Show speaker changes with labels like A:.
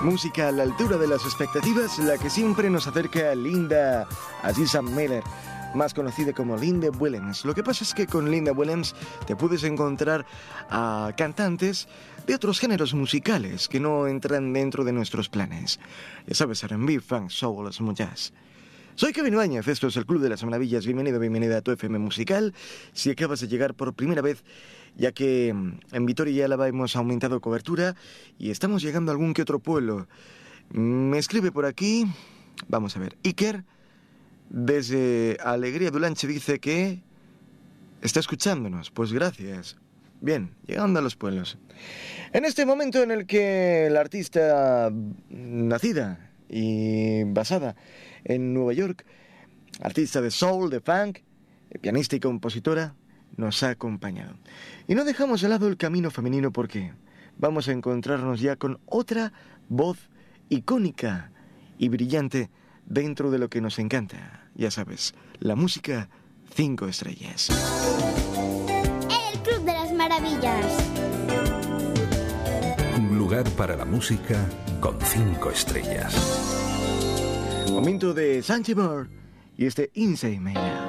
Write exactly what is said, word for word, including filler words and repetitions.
A: Música a la altura de las expectativas, la que siempre nos acerca a Linda Aziza Miller, más conocida como Linda Williams. Lo que pasa es que con Linda Williams te puedes encontrar a cantantes de otros géneros musicales que no entran dentro de nuestros planes. Ya sabes, R and B, funk, soul, smooth jazz. Soy Kevin Ibáñez, esto es el Club de las Maravillas. Bienvenido, bienvenida a tu F M Musical. Si acabas de llegar por primera vez, ya que en Vitoria y Álava hemos aumentado cobertura y estamos llegando a algún que otro pueblo. Me escribe por aquí, vamos a ver, Iker, desde Alegría Dulanche, dice que está escuchándonos. Pues gracias. Bien, llegando a los pueblos. En este momento en el que la artista nacida y basada en Nueva York, artista de soul, de funk, pianista y compositora, nos ha acompañado. Y no dejamos de lado el camino femenino porque vamos a encontrarnos ya con otra voz icónica y brillante dentro de lo que nos encanta. Ya sabes, la música cinco estrellas.
B: El Club de las Maravillas.
C: Un lugar para la música con cinco estrellas.
A: Momento de Sanchi Moore y este Insane Man.